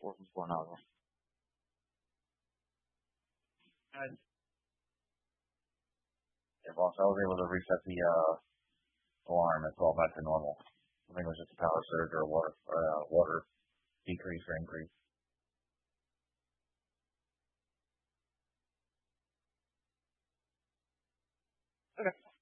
What's going on there? And Yeah, boss, I was able to reset the alarm. It's all back to normal. I think it was just a power surge or a water decrease or increase. okay.